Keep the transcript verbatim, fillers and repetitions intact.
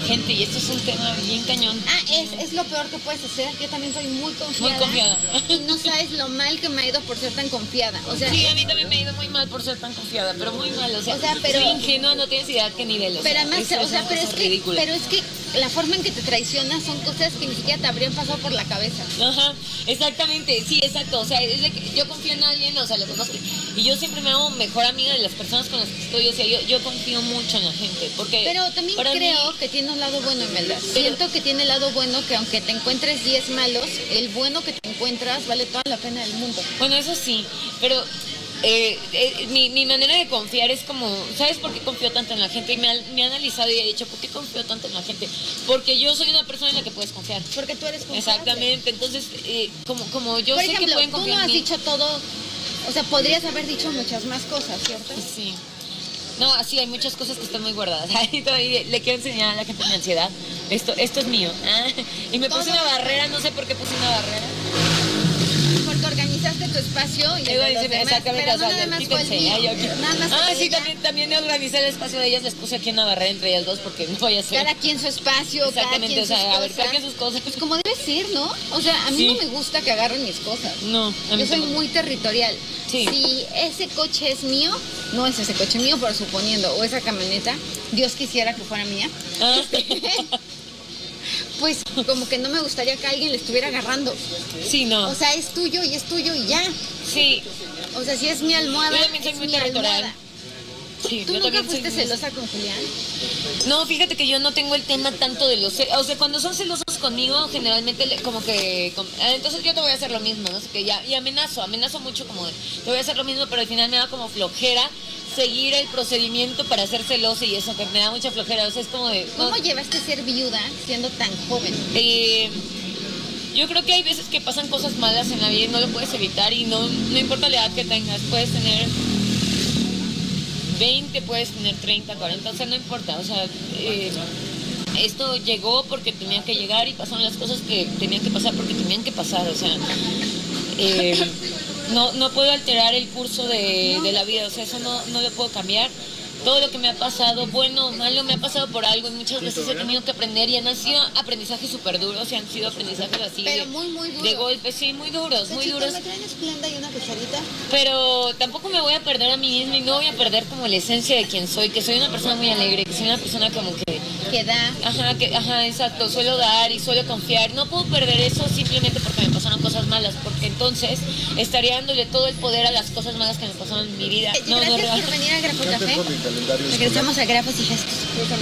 gente y esto es un tema bien cañón. Ah, es, es lo peor que puedes hacer. Yo también soy muy confiada. Muy confiada. Y no sabes lo mal que me ha ido por ser tan confiada. O sea, sí, a mí también me ha ido muy mal por ser tan confiada, pero muy mal. O sea, o sea pero, soy ingenua, no tienes idea qué nivel. O pero sea, además, es, o sea, es pero es, que, ridícula. pero es que la forma en que te traicionas son cosas que ni siquiera te habrían pasado por la cabeza. Ajá, exactamente, sí, exacto. O sea, es de que yo confío en alguien, o sea, lo conozco. Y yo siempre me hago mejor amiga de las personas con las que estoy. O sea, yo, yo confío mucho en la gente. Porque pero también creo mí, que tiene un lado bueno, Imelda. Pero, Siento que tiene el lado bueno que aunque te encuentres diez malos, el bueno que te encuentras vale toda la pena del mundo. Bueno, eso sí, pero eh, eh, mi, mi manera de confiar es como, ¿sabes por qué confío tanto en la gente? Y me, ha, me he analizado y he dicho, ¿por qué confío tanto en la gente? Porque yo soy una persona en la que puedes confiar. Porque tú eres confiable. Exactamente, entonces, eh, como, como yo Por sé ejemplo, que pueden tú confiar no has en mí. dicho todo, o sea, podrías haber dicho muchas más cosas, ¿cierto? Sí. No, así hay muchas cosas que están muy guardadas. Ahí todavía le quiero enseñar a la gente mi ansiedad. Esto, esto es mío. Ah, y me puse Todo. una barrera, no sé por qué puse una barrera. Porque organizaste tu espacio y el Luego de los dicen, demás, exactamente, pero o sea, no nada más fue el quítense, mío. ay, yo aquí. Nada más Ah, fue sí, ella. también, también organicé el espacio de ellas, les puse aquí una barrera entre ellas dos porque no vaya a ser. Cada quien su espacio, cada Exactamente, quien o sea, sus a ver, cosas. cada quien sus cosas. Pues como debe ser, ¿no? O sea, a mí Sí. no me gusta que agarren mis cosas. No, a mí Yo soy tampoco. muy territorial. Sí. Si ese coche es mío, no es ese coche mío, pero suponiendo, o esa camioneta, Dios quisiera que fuera mía, Ah. pues como que no me gustaría que alguien le estuviera agarrando. Sí, no. O sea, es tuyo y es tuyo y ya. Sí, O sea, si es mi almohada, yo también soy es muy mi territorial. almohada. Sí, ¿Tú yo nunca también soy fuiste muy- celosa con Julián? No, fíjate que yo no tengo el tema tanto de los... ce- O sea, cuando son celosos conmigo, generalmente le- como que... com- ah, entonces yo te voy a hacer lo mismo, ¿no? sé que ya, y amenazo, amenazo mucho como de... Te voy a hacer lo mismo, pero al final me da como flojera seguir el procedimiento para ser celoso y eso, que me da mucha flojera. O sea, es como de... ¿Cómo no, llevaste a ser viuda siendo tan joven? eh, yo creo que hay veces que pasan cosas malas en la vida y no lo puedes evitar y no, no importa la edad que tengas, puedes tener veinte, puedes tener treinta, cuarenta, o sea, no importa, o sea, eh, esto llegó porque tenía que llegar y pasaron las cosas que tenían que pasar porque tenían que pasar, o sea, eh, no, no puedo alterar el curso de, de la vida, o sea, eso no, no lo puedo cambiar. Todo lo que me ha pasado, bueno o malo, me ha pasado por algo y muchas veces he tenido que aprender y han sido aprendizajes súper duros y han sido aprendizajes así Pero de, muy, muy duros. de golpe, sí, muy duros, muy Chicos, duros. ¿me traen esplenda y una cucharita? Pero tampoco me voy a perder a mí misma y no voy a perder como la esencia de quien soy, que soy una persona muy alegre, que soy una persona como que, Que da. ajá, que, ajá, exacto, suelo dar y suelo confiar. No puedo perder eso simplemente porque me pasaron cosas malas, porque entonces estaría dándole todo el poder a las cosas malas que me pasaron en mi vida. Eh, No, no, Gracias real. por venir a Grafo Ya Café. tengo mi calendario Regresamos a Grafos y Gestos.